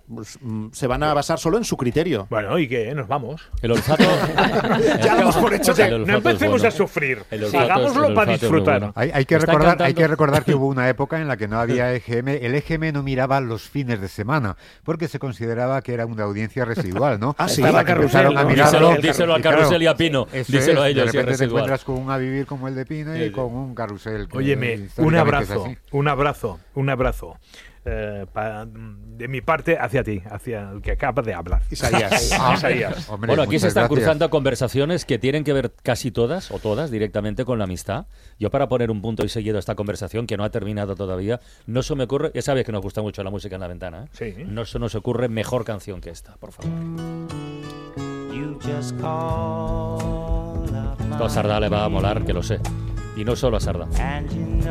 se van a basar solo en su criterio. Bueno, ¿y qué? Nos vamos. El olfato... Ya lo hemos por hecho. No empecemos a sufrir. Hagámoslo para disfrutar. Bueno. Hay que recordar que hubo una época en la que no había EGM. El EGM no miraba los fines de semana porque se consideraba que era una audiencia residual, ¿no? Sí. Estaba Carrusel, ¿no? Díselo a Carrusel y a Pino. Díselo a ellos. De repente es te residual. encuentras con un A Vivir como el de Pino y con un Carrusel. Óyeme, un abrazo. De mi parte hacia ti, hacia el que acaba de hablar. Isaías. Hombre, Bueno, aquí se están gracias. cruzando conversaciones que tienen que ver casi todas, o todas, directamente con la amistad. Yo, para poner un punto y seguido a esta conversación, que no ha terminado todavía, no se me ocurre, ya sabes que nos gusta mucho la música en La Ventana, ¿eh? Sí. No se nos ocurre mejor canción que esta, por favor. Esto a Sardá le va a molar, que lo sé. Y no solo a Sardá.